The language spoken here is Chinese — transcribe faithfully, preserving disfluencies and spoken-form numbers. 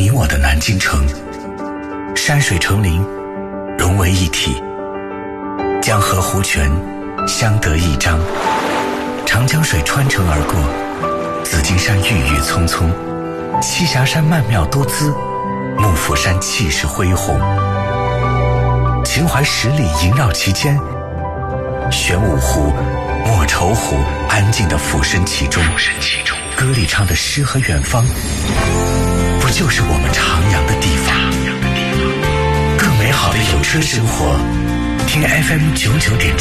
你我的南京城，山水成林，融为一体，江河湖泉相得益彰，长江水穿城而过，紫金山郁郁葱葱，栖霞山曼妙多姿，幕府山气势恢宏，秦淮十里萦绕其间，玄武湖、莫愁湖安静地俯身其中，歌里唱的诗和远方，不就是我们徜徉的地方？更美好的有车生活，听 F M 九九点。